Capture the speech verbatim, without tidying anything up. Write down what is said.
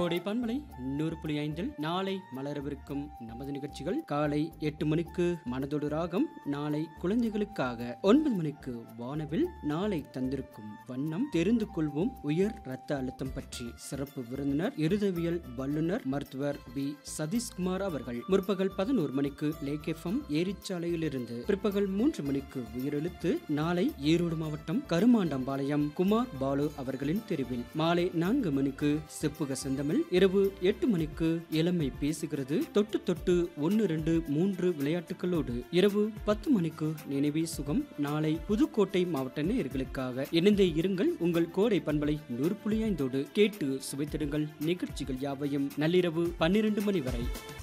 கோடை பண்பலை நூறு புள்ளி ஐந்தில் நாளை மலரவிருக்கும் நமது நிகழ்ச்சிகள் காலை எட்டு மணிக்கு மனதோடு ராகம், நாளை குழந்தைகளுக்காக ஒன்பது மணிக்கு வானவில், நாளை தந்திருக்கும் வண்ணம் தெரிந்து கொள்வோம் உயர் ரத்த அழுத்தம் பற்றி சிறப்பு விருந்தினர் இருதவியல் வல்லுநர் மருத்துவர் பி சதீஷ்குமார் அவர்கள். முற்பகல் பதினோரு மணிக்கு லேக் எஃப்எம் ஏரிச்சாலையில் இருந்து பிற்பகல் மூன்று மணிக்கு உயிரெழுத்து, நாளை ஈரோடு மாவட்டம் கருமாண்டம்பாளையம் குமார் பாலு அவர்களின் தெரிவில். மாலை நான்கு மணிக்கு செப்புக செந்தமிழ், இரவு எட்டு மணிக்கு இளமை பேசுகிறது, தொட்டு தொட்டு ஒன்னு ரெண்டு மூன்று விளையாட்டுகளோடு. இரவு பத்து மணிக்கு நினைவே சுகம். நாளை புதுக்கோட்டை மாவட்ட நேயர்களுக்காக இணைந்தே இருங்கள் உங்கள் கோடை பண்பலை நூறு புள்ளி ஐந்தோடு. கேட்டு சுவைத்திடுங்கள் நிகழ்ச்சிகள் யாவையும் நள்ளிரவு பன்னிரண்டு மணி வரை.